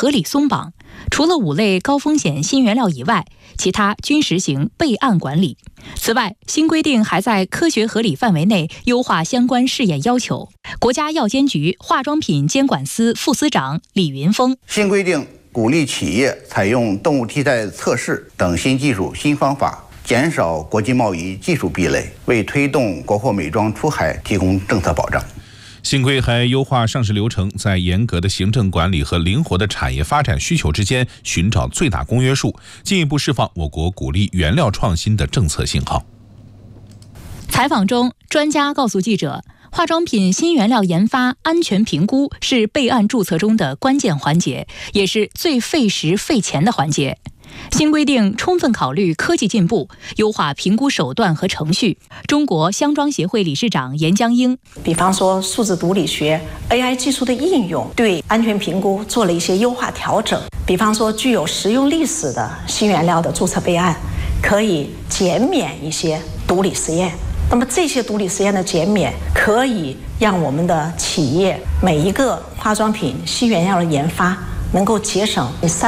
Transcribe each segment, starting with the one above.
合理松绑，除了5类高风险新原料以外，其他均实行备案管理。此外，新规定还在科学合理范围内优化相关试验要求。国家药监局化妆品监管司副司长李云峰： 新规定鼓励企业采用动物替代测试等新技术、新方法，减少国际贸易技术壁垒，为推动国货美妆出海提供政策保障。 新规还优化上市流程，在严格的行政管理和灵活的产业发展需求之间寻找最大公约数，进一步释放我国鼓励原料创新的政策信号。 采访中，专家告诉记者，化妆品新原料研发安全评估是备案注册中的关键环节，也是最费时费钱的环节。新规定充分考虑科技进步，优化评估手段和程序。中国香妆协会理事长严江英： 比方说数字毒理学、AI 技术的应用，对安全评估做了一些优化调整。比方说具有食用历史的新原料的注册备案，可以减免一些毒理实验。那么这些毒理实验的减免，可以让我们的企业每一个化妆品新原料的研发能够节省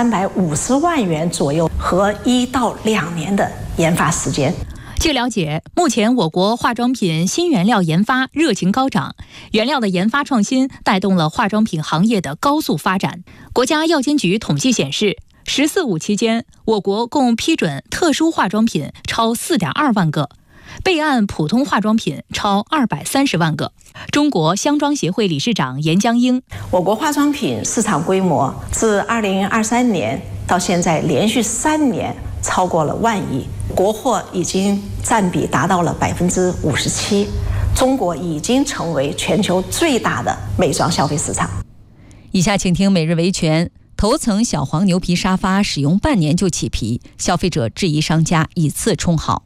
350万元左右和1到2年的研发时间。 据了解，目前我国化妆品新原料研发热情高涨，原料的研发创新带动了化妆品行业的高速发展。国家药监局统计显示，“14·5”期间，我国共批准特殊化妆品超4.2万个，备案普通化妆品超230万个。中国香妆协会理事长严江英： 我国化妆品市场规模自2023年到现在连续3年超过了1万亿，国货已经占比达到了57%，中国已经成为全球最大的美妆消费市场。 以下请听每日维权。头层小黄牛皮沙发使用半年就起皮，消费者质疑商家以次充好。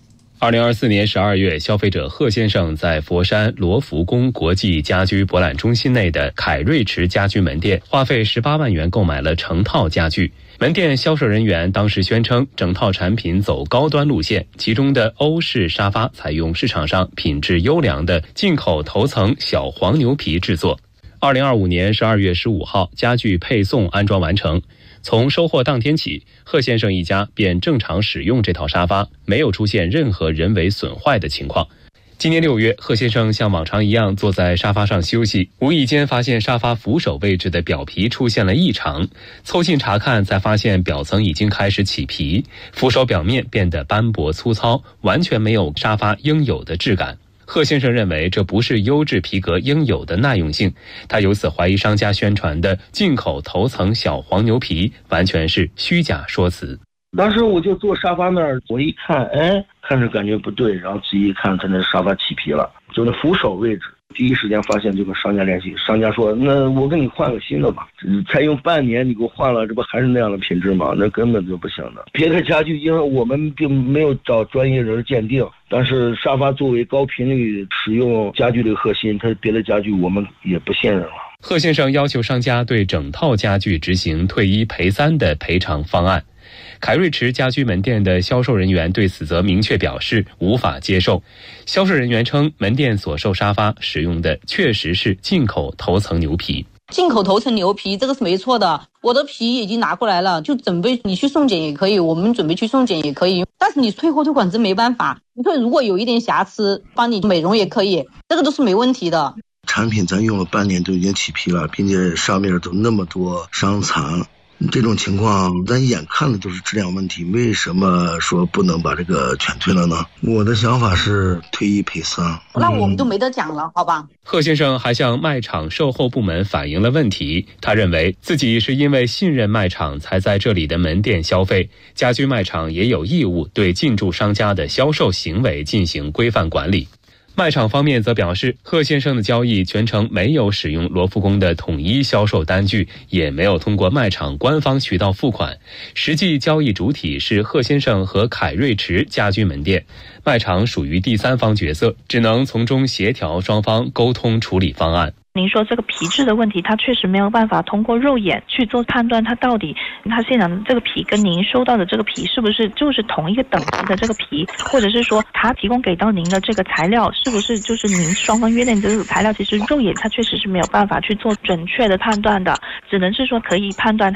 2024年12月，消费者贺先生在佛山罗浮宫国际家居博览中心内的凯瑞驰家居门店，花费18万元购买了成套家具。门店销售人员当时宣称，整套产品走高端路线，其中的欧式沙发采用市场上品质优良的进口头层小黄牛皮制作。2025年12月15号，家具配送安装完成。从收货当天起，贺先生一家便正常使用这套沙发，没有出现任何人为损坏的情况。今年6月，贺先生像往常一样坐在沙发上休息，无意间发现沙发扶手位置的表皮出现了异常，凑近查看才发现表层已经开始起皮，扶手表面变得斑驳粗糙，完全没有沙发应有的质感。贺先生认为这不是优质皮革应有的耐用性，他由此怀疑商家宣传的进口头层小黄牛皮完全是虚假说辞。 当时我就坐沙发那儿，我一看，看着感觉不对，然后仔细一看，他那沙发起皮了，就那扶手位置，第一时间发现就跟商家联系，商家说那我给你换个新的吧，才用半年你给我换了，这不还是那样的品质吗？那根本就不行的。别的家具因为我们并没有找专业人鉴定，但是沙发作为高频率使用家具的核心，它别的家具我们也不信任了。 贺先生要求商家对整套家具执行退1赔3的赔偿方案。凯瑞驰家居门店的销售人员对此则明确表示无法接受。销售人员称，门店所售沙发使用的确实是进口头层牛皮。 进口头层牛皮这个是没错的，我的皮已经拿过来了，就准备你去送检也可以，我们准备去送检也可以，但是你退货退款是没办法。你说如果有一点瑕疵，帮你美容也可以，这个都是没问题的。 产品咱用了半年都已经起皮了，并且上面都那么多伤残，这种情况咱眼看的都是质量问题，为什么说不能把这个全退了呢？我的想法是退1赔3。 那我们都没得讲了，好吧？ 贺先生还向卖场售后部门反映了问题，他认为自己是因为信任卖场才在这里的门店消费，家居卖场也有义务对进驻商家的销售行为进行规范管理。卖场方面则表示，贺先生的交易全程没有使用罗浮宫的统一销售单据，也没有通过卖场官方渠道付款，实际交易主体是贺先生和凯瑞驰家居门店，卖场属于第三方角色，只能从中协调双方沟通处理方案。 您说这个皮质的问题，它确实没有办法通过肉眼去做判断，它到底它现场的这个皮跟您收到的这个皮是不是就是同一个等级的这个皮，或者是说它提供给到您的这个材料是不是就是您双方约定的这个材料，其实肉眼它确实是没有办法去做准确的判断的，只能是说可以判断